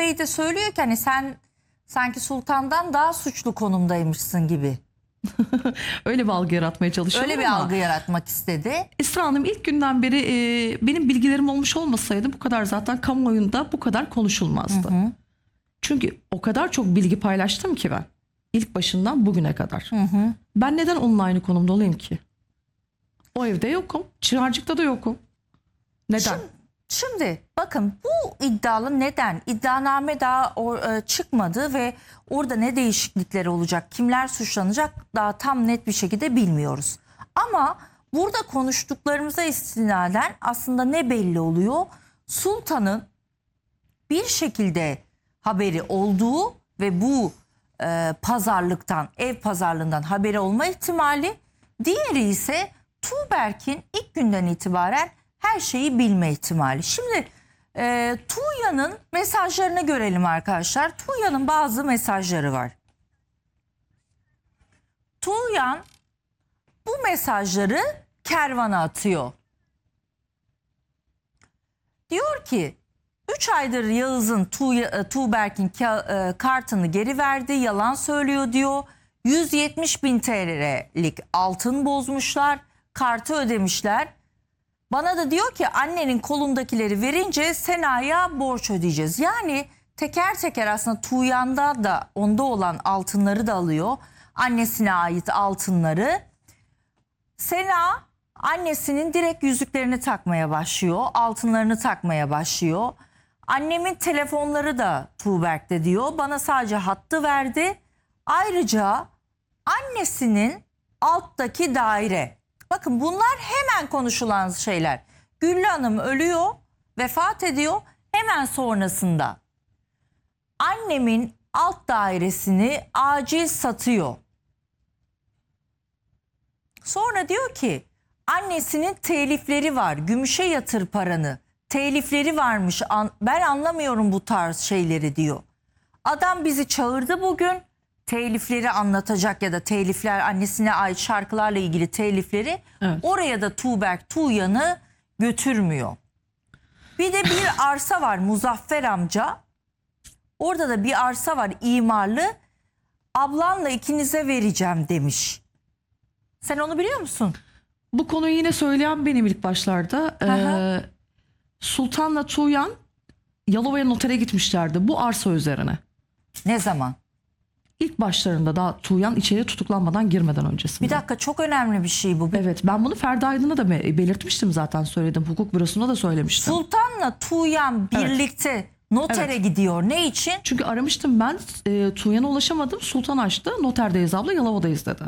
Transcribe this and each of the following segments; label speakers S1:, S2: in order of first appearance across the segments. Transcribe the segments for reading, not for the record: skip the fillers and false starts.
S1: Bey de söylüyor ki hani sen sanki Sultan'dan daha suçlu konumdaymışsın gibi.
S2: Öyle bir algı yaratmaya çalışıyorum
S1: Öyle bir algı yaratmak istedi.
S2: Esra Hanım ilk günden beri benim bilgilerim olmuş olmasaydı bu kadar zaten kamuoyunda bu kadar konuşulmazdı. Çünkü o kadar çok bilgi paylaştım ki ben ilk başından bugüne kadar. Ben neden onunla aynı konumda olayım ki? O evde yokum. Çınarcık'ta da yokum. Neden?
S1: Şimdi bakın bu iddialı neden? İddianame daha çıkmadı ve orada ne değişiklikler olacak, kimler suçlanacak daha tam net bir şekilde bilmiyoruz. Ama burada konuştuklarımıza istinaden aslında ne belli oluyor? Sultan'ın bir şekilde haberi olduğu ve bu pazarlıktan, ev pazarlığından haberi olma ihtimali, diğeri ise Tuğberk'in ilk günden itibaren her şeyi bilme ihtimali. Şimdi Tuğya'nın mesajlarını görelim arkadaşlar. Tuğya'nın bazı mesajları var. Tuğyan bu mesajları kervana atıyor. Diyor ki 3 aydır Yağız'ın Tuğberk'in kartını geri verdi, yalan söylüyor diyor. 170.000 TL'lik altın bozmuşlar, kartı ödemişler. Bana da diyor ki annenin kolundakileri verince Sena'ya borç ödeyeceğiz. Yani teker teker aslında Tuğyan'da da onda olan altınları da alıyor. Annesine ait altınları. Sena annesinin direkt yüzüklerini takmaya başlıyor. Altınlarını takmaya başlıyor. Annemin telefonları da Tuğberk'te diyor. Bana sadece hattı verdi. Ayrıca annesinin alttaki daire. Bakın bunlar hemen konuşulan şeyler. Güllü Hanım ölüyor, vefat ediyor. Hemen sonrasında annemin alt dairesini acil satıyor. Sonra diyor ki annesinin telifleri var. Gümüşe yatır paranı. Telifleri varmış. Ben anlamıyorum bu tarz şeyleri diyor. Adam bizi çağırdı bugün. Telifleri anlatacak ya da telifler annesine ait şarkılarla ilgili telifleri. Evet. Oraya da Tuğberk Tuğyan'ı götürmüyor. Bir de bir arsa var Muzaffer amca. Orada da bir arsa var imarlı. Ablanla ikinize vereceğim demiş. Sen onu biliyor musun?
S2: Bu konuyu yine söyleyen benim ilk başlarda. Sultan'la Tuğyan Yalova'ya notere gitmişlerdi bu arsa üzerine.
S1: Ne zaman?
S2: İlk başlarında daha Tuğyan içeri tutuklanmadan girmeden öncesinde.
S1: Bir dakika çok önemli bir şey bu.
S2: Evet ben bunu Ferdi Aydın'a da belirtmiştim zaten söyledim. Hukuk bürosuna da söylemiştim.
S1: Sultan'la Tuğyan birlikte notere gidiyor. Ne için?
S2: Çünkü aramıştım ben Tuğyan'a ulaşamadım. Sultan açtı. Noterdeyiz abla Yalova'dayız dedi.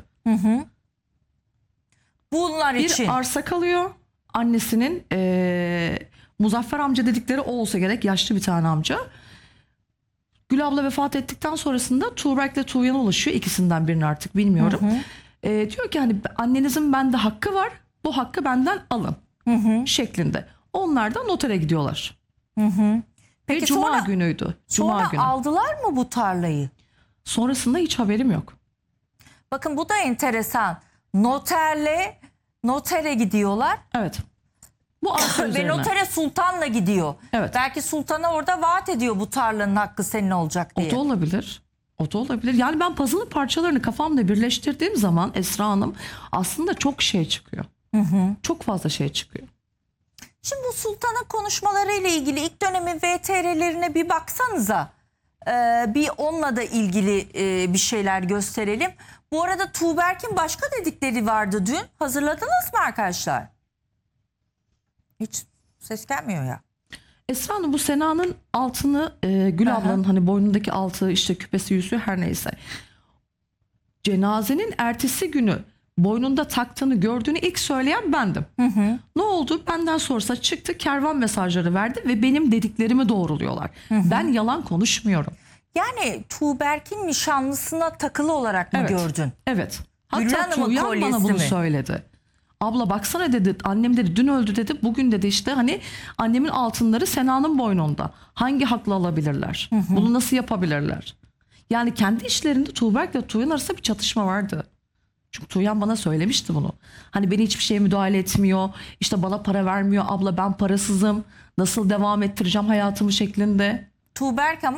S1: Bunlar için.
S2: Bir arsa kalıyor. Annesinin Muzaffer amca dedikleri o olsa gerek yaşlı bir tane amca. Gül abla vefat ettikten sonrasında Tuğberk'le Tuğyan'a ulaşıyor. İkisinden birini artık bilmiyorum. Diyor ki hani annenizin bende hakkı var. Bu hakkı benden alın. Şeklinde. Onlar da notere gidiyorlar.
S1: Peki
S2: Cuma günüydü. Cuma günü.
S1: Aldılar mı bu tarlayı?
S2: Sonrasında hiç haberim yok.
S1: Bakın bu da enteresan. Notere gidiyorlar.
S2: Evet. Bu arsa
S1: Ve
S2: üzerine.
S1: notere Sultan'la gidiyor.
S2: Evet.
S1: Belki Sultan'a orada vaat ediyor bu tarlanın hakkı senin olacak diye.
S2: O da olabilir. O da olabilir. Yani ben puzzle'ın parçalarını kafamda birleştirdiğim zaman Esra Hanım aslında çok şey çıkıyor. Çok fazla şey çıkıyor.
S1: Şimdi bu Sultan'ın konuşmalarıyla ilgili ilk dönemin VTR'lerine bir baksanıza. Bir onunla da ilgili bir şeyler gösterelim. Bu arada Tuğberk'in başka dedikleri vardı dün. Hazırladınız mı arkadaşlar? Hiç ses gelmiyor ya.
S2: Esra Hanım bu Sena'nın altını Gül ablanın hani boynundaki altı işte küpesi yüzüğü her neyse. Cenazenin ertesi günü boynunda taktığını gördüğünü ilk söyleyen bendim. Ne oldu? Benden sonrası çıktı kervan mesajları verdi ve benim dediklerimi doğruluyorlar. Ben yalan konuşmuyorum.
S1: Yani Tuğberk'in nişanlısına takılı olarak mı gördün?
S2: Evet.
S1: Güllü
S2: Hatta
S1: Hanım'ın
S2: Tuğyan bana bunu söyledi. Abla baksana dedi annem dedi dün öldü dedi bugün dedi işte hani annemin altınları Sena'nın boynunda. Hangi hakla alabilirler? Bunu nasıl yapabilirler? Yani kendi işlerinde Tuğberk ile Tuğyan arasında bir çatışma vardı. Çünkü Tuğyan bana söylemişti bunu. Hani beni hiçbir şeye müdahale etmiyor. İşte bana para vermiyor abla ben parasızım. Nasıl devam ettireceğim hayatımı şeklinde.
S1: Tuğberk ama